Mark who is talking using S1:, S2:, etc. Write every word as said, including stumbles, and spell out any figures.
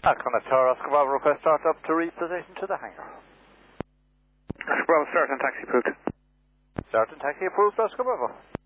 S1: Conductor Oscar Bravo, request start up to reposition to the hangar.
S2: Oscar Bravo, start and taxi approved.
S1: Start and taxi approved, Oscar Bravo.